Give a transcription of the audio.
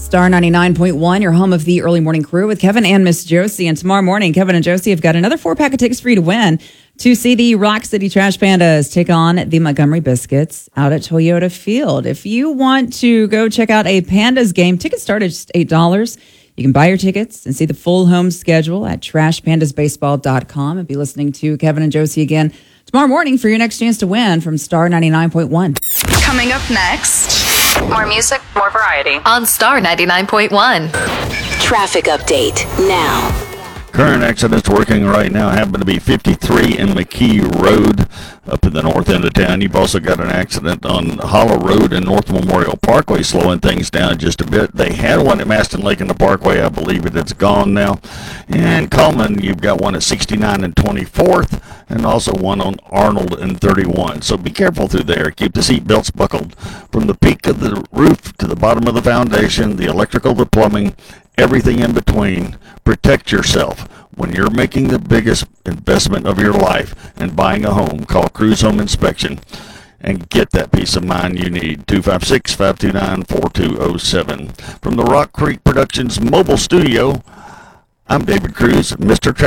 Star 99.1, your home of the early morning crew with Kevin and Miss Josie. And tomorrow morning, Kevin and Josie have got another 4-pack of tickets for you to win to see the Rock City Trash Pandas take on the Montgomery Biscuits out at Toyota Field. If you want to go check out a Pandas game, tickets start at just $8. You can buy your tickets and see the full home schedule at trashpandasbaseball.com and be listening to Kevin and Josie again tomorrow morning for your next chance to win from Star 99.1. Coming up next, more music, more variety on Star 99.1. Traffic update now. Current accidents working right now happen to be 53 and McKee Road up in the north end of town. You've also got an accident on Hollow Road and North Memorial Parkway, slowing things down just a bit. They had one at Maston Lake in the Parkway. I believe it's gone now. And Coleman, you've got one at 69 and 24th, and also one on Arnold and 31. So be careful through there. Keep the seat belts buckled. From the peak of the roof to the bottom of the foundation, the electrical, the plumbing, everything in between. Protect yourself. When you're making the biggest investment of your life and buying a home, call Cruise Home Inspection and get that peace of mind you need. 256-529-4207. From the Rock Creek Productions mobile studio, I'm David Cruz, Mr.